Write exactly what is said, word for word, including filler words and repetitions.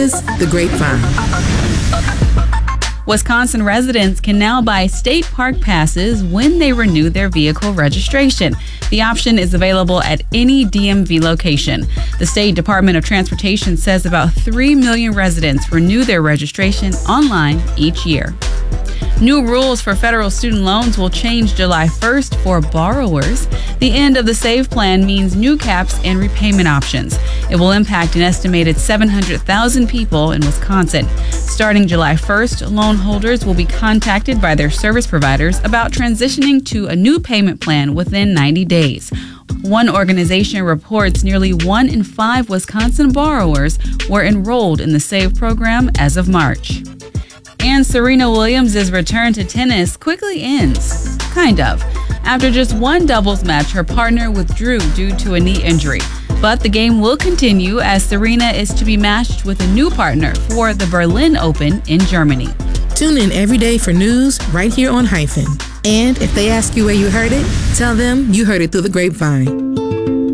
is The Grapevine. Wisconsin residents can now buy state park passes when they renew their vehicle registration. The option is available at any D M V location. The State Department of Transportation says about three million residents renew their registration online each year. New rules for federal student loans will change July first for borrowers. The end of the SAVE plan means new caps and repayment options. It will impact an estimated seven hundred thousand people in Wisconsin. Starting July first, loan holders will be contacted by their service providers about transitioning to a new payment plan within ninety days. One organization reports nearly one in five Wisconsin borrowers were enrolled in the SAVE program as of March. And Serena Williams' return to tennis quickly ends. Kind of. After just one doubles match, her partner withdrew due to a knee injury. But the game will continue as Serena is to be matched with a new partner for the Berlin Open in Germany. Tune in every day for news right here on Hyphen. And if they ask you where you heard it, tell them you heard it through the grapevine.